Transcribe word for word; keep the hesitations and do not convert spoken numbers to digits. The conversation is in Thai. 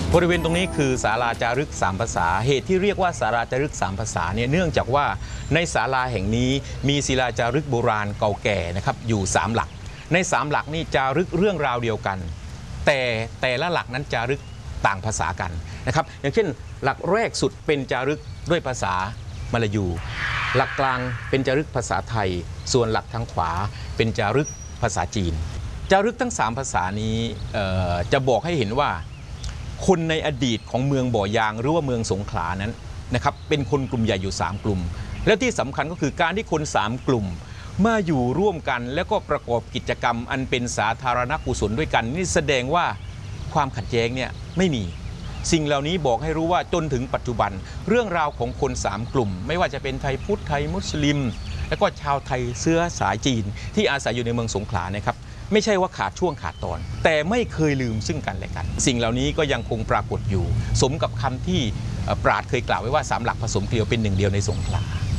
บริเวณตรงนี้คือศาลาจารึกสามภาษาเหตุที่เรียกว่าศาลาจารึกสามภาษาเนี่ยเนื่องจากว่าในศาลาแห่งนี้มีศิลาจารึกโบราณเก่าแก่นะครับอยู่สามหลักในสามหลักนี่จารึกเรื่องราวเดียวกันแต่แต่ละหลักนั้นจารึกต่างภาษากันนะครับอย่างเช่นหลักแรกสุดเป็นจารึกด้วยภาษามลายูหลักกลางเป็นจารึกภาษาไทยส่วนหลักทางขวาเป็นจารึกภาษาจีนจารึกทั้งสามภาษานี้จะบอกให้เห็นว่าคนในอดีตของเมืองบ่อยางหรือว่าเมืองสงขลานั้นนะครับเป็นคนกลุ่มใหญ่อยู่สามกลุ่มและที่สำคัญก็คือการที่คนสามกลุ่มมาอยู่ร่วมกันแล้วก็ประกอบกิจกรรมอันเป็นสาธารณกุศลด้วยกันนี่แสดงว่าความขัดแย้งเนี่ยไม่มีสิ่งเหล่านี้บอกให้รู้ว่าจนถึงปัจจุบันเรื่องราวของคนสามกลุ่มไม่ว่าจะเป็นไทยพุทธไทยมุสลิมและก็ชาวไทยเชื้อสายจีนที่อาศัยอยู่ในเมืองสงขลานะครับไม่ใช่ว่าขาดช่วงขาดตอนแต่ไม่เคยลืมซึ่งกันและกันสิ่งเหล่านี้ก็ยังคงปรากฏอยู่สมกับคำที่ปราชญ์เคยกล่าวไว้ว่าสามหลักผสมเกลียวเป็นหนึ่งเดียวในสงขลา